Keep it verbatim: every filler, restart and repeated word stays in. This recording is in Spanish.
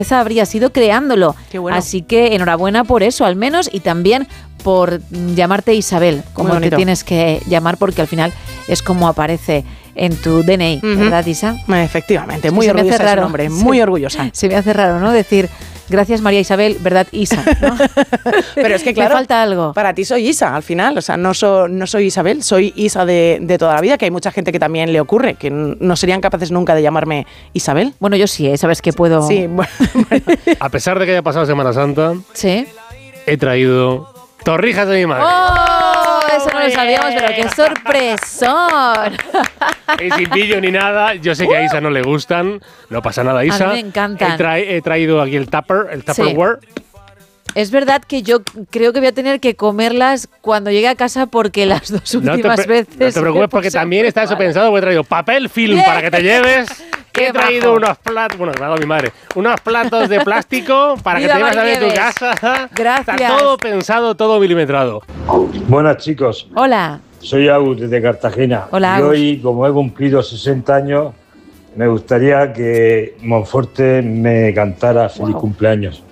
habría sido creándolo. Qué bueno. Así que enhorabuena por eso, al menos, y también por llamarte Isabel, como te tienes que llamar, porque al final es como aparece en tu D N I, uh-huh. ¿verdad, Isa? Efectivamente, muy sí, orgullosa de ese nombre, muy sí, orgullosa. Se me hace raro, ¿no? Decir, gracias María Isabel, ¿verdad, Isa? ¿No? Pero es que claro, me falta algo. Para ti soy Isa, al final, o sea, no, so, no soy Isabel, soy Isa de, de toda la vida, que hay mucha gente que también le ocurre, que no serían capaces nunca de llamarme Isabel. Bueno, yo sí, ¿eh? Sabes que puedo... Sí, bueno, bueno. A pesar de que haya pasado Semana Santa, sí, he traído torrijas de mi madre. ¡Oh! Eso no lo sabíamos, pero qué sorpresón. Y sin pillo ni nada, yo sé que a Isa no le gustan, no pasa nada, Isa. A mí me encantan. He, tra he traído aquí el tupper, el Tupperware. Sí. Es verdad que yo creo que voy a tener que comerlas cuando llegue a casa porque las dos últimas no te veces... No te preocupes porque también está eso pensado, porque he traído papel film Bien. para que te lleves. Qué he traído bajo. unos platos, bueno, me ha dado mi madre, unos platos de plástico para Viva que te lleves a ver tu casa. Gracias. Está todo pensado, todo milimetrado. Buenas, chicos. Hola. Soy Agus desde Cartagena. Hola, y Agus. hoy, como he cumplido sesenta años, me gustaría que Monforte me cantara feliz wow. cumpleaños.